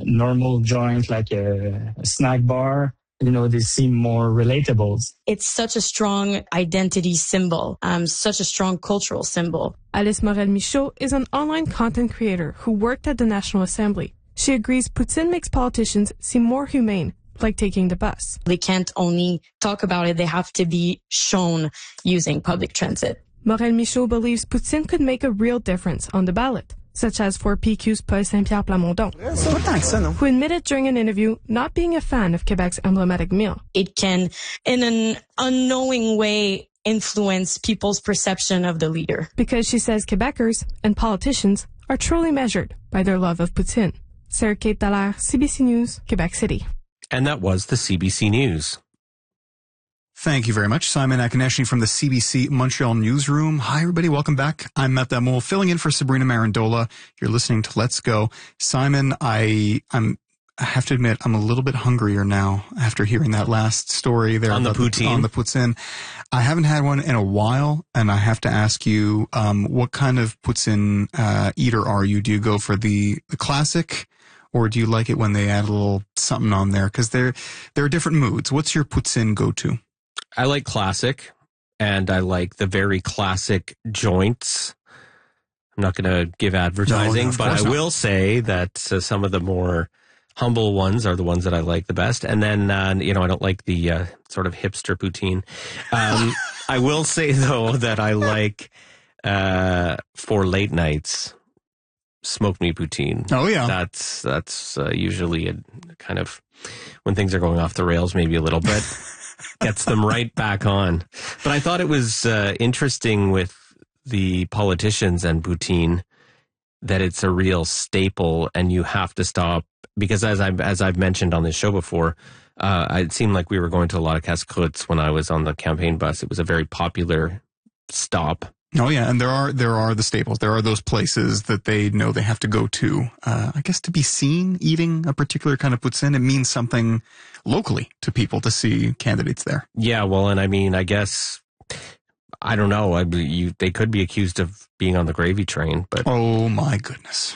normal joint like a snack bar, they seem more relatable. It's such a strong identity symbol, such a strong cultural symbol. Alice Morel-Michaud is an online content creator who worked at the National Assembly. She agrees poutine makes politicians seem more humane, like taking the bus. They can't only talk about it, they have to be shown using public transit. Morel-Michaud believes poutine could make a real difference on the ballot, such as for PQ's Paul Saint-Pierre Plamondon, who admitted during an interview not being a fan of Quebec's emblematic meal. It can, in an unknowing way, influence people's perception of the leader. Because she says Quebecers and politicians are truly measured by their love of poutine. Sarah Kate Dallaire, CBC News, Quebec City. And that was the CBC News. Thank you very much. Simon Akineshny from the CBC Montreal newsroom. Hi, everybody. Welcome back. I'm Matt Damoul, filling in for Sabrina Marandola. You're listening to Let's Go. Simon, I have to admit, I'm a little bit hungrier now after hearing that last story there. On the poutine. On the poutine. I haven't had one in a while, and I have to ask you, what kind of poutine eater are you? Do you go for the classic, or do you like it when they add a little something on there? Because there are different moods. What's your poutine go-to? I like classic, and I like the very classic joints. I'm not going to give advertising, but I will say that some of the more humble ones are the ones that I like the best. And then, I don't like the sort of hipster poutine. I will say, though, that I like, for late nights, smoked meat poutine. Oh, yeah. That's usually a kind of, when things are going off the rails maybe a little bit, gets them right back on. But I thought it was interesting with the politicians and poutine that it's a real staple, and you have to stop, because as I've mentioned on this show before, it seemed like we were going to a lot of casse-croûtes when I was on the campaign bus. It was a very popular stop. Oh yeah, and there are the staples. There are those places that they know they have to go to. I guess to be seen eating a particular kind of poutine, it means something locally to people to see candidates there. Yeah, well, and I mean, I guess, I don't know. They could be accused of being on the gravy train, but oh my goodness.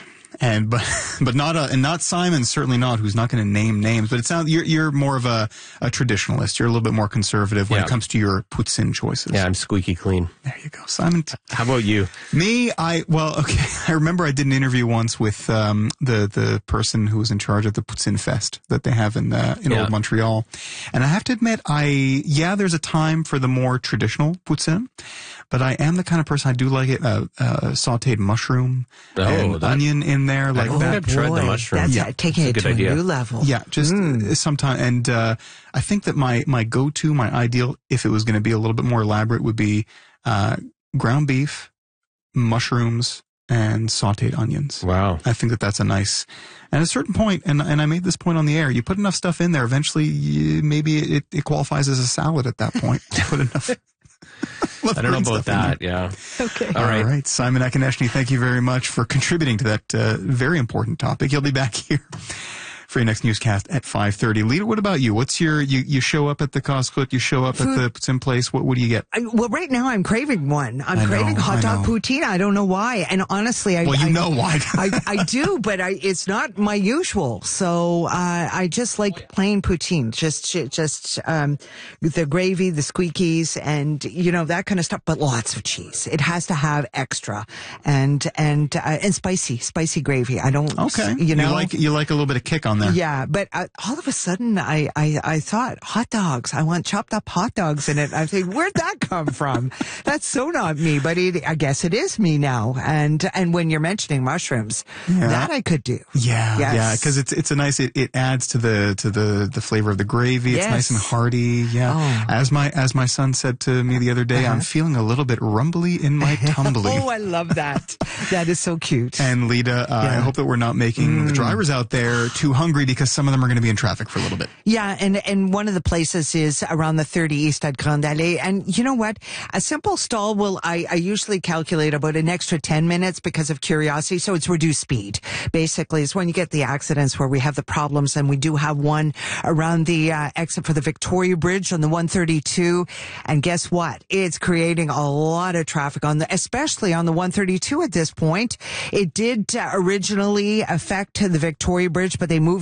But not Simon, certainly not, who's not going to name names. But it sounds you're more of a traditionalist. You're a little bit more conservative when it comes to your poutine choices. Yeah, I'm squeaky clean. There you go, Simon. How about you? Me, I remember I did an interview once with the person who was in charge of the Poutine Fest that they have in Old Montreal, and I have to admit, there's a time for the more traditional poutine, but I am the kind of person, I do like it sautéed mushroom and onion in there like that. I've tried the mushroom. That's taking it to a new level. Yeah, just sometime. And I think that my go-to, my ideal, if it was going to be a little bit more elaborate, would be ground beef, mushrooms, and sautéed onions. Wow. I think that's a nice, and at a certain point, and I made this point on the air, you put enough stuff in there, eventually maybe it qualifies as a salad at that point. You put enough. I don't know about that, yeah. Okay. All right. Simon Akineshny, thank you very much for contributing to that very important topic. You'll be back here for your next newscast at 5:30. Lita, what about you? What's you show up at the casse-croûte, you show up at the poutine place, what do you get? Well, right now I'm craving one. I'm craving hot dog poutine. I don't know why. And honestly, Well, you know why. I do, but it's not my usual. So, I just like plain poutine. Just the gravy, the squeakies, and, that kind of stuff, but lots of cheese. It has to have extra and spicy gravy. I don't, okay. You like a little bit of kick on there. Yeah, but all of a sudden I thought hot dogs. I want chopped up hot dogs in it. I think, where'd that come from? That's so not me, but I guess it is me now. And when you're mentioning mushrooms, that I could do. Yeah, yeah, because it's a nice. It adds to the flavor of the gravy. It's nice and hearty. Yeah. Oh. As my son said to me the other day, I'm feeling a little bit rumbly in my tumbly. Oh, I love that. That is so cute. And Lita, I hope that we're not making the drivers out there too hungry, because some of them are going to be in traffic for a little bit. Yeah, and one of the places is around the 30 East at Grande Allée. And you know what? A simple stall I usually calculate about an extra 10 minutes because of curiosity. So it's reduced speed. Basically, it's when you get the accidents where we have the problems, and we do have one around the exit for the Victoria Bridge on the 132. And guess what? It's creating a lot of traffic especially on the 132 at this point. It did originally affect the Victoria Bridge, but they moved